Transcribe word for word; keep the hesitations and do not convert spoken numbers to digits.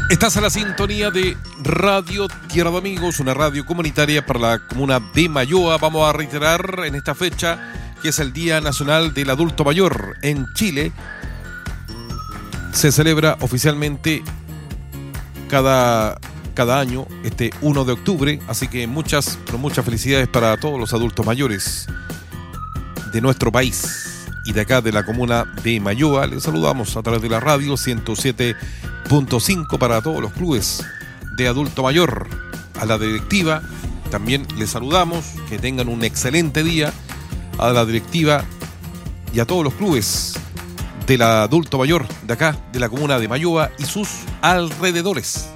Estás a la sintonía de Radio Tierra de Amigos, una radio comunitaria para la comuna de Mayoa. Vamos a reiterar en esta fecha que es el Día Nacional del Adulto Mayor. En Chile se celebra oficialmente cada, cada año, este uno de octubre, así que muchas, pero muchas felicidades para todos los adultos mayores de nuestro país y de acá de la comuna de Mayoa. Les saludamos a través de la radio ciento siete punto cinco para todos los clubes de adulto mayor. A la directiva también les saludamos, que tengan un excelente día. A la directiva y a todos los clubes del adulto mayor de acá, de la comuna de Mayoa y sus alrededores.